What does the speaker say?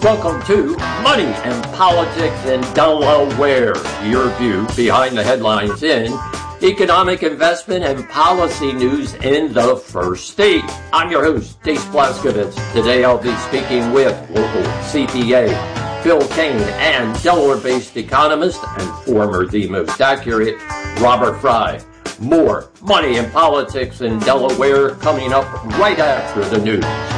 Welcome to Money and Politics in Delaware, your view behind the headlines in economic, investment, and policy news in the first state. I'm your host, Dace Blaskovitz. Today I'll be speaking with local CPA Phil Kane and Delaware-based economist and former The Most Accurate Robert Fry. More Money and Politics in Delaware coming up right after the news.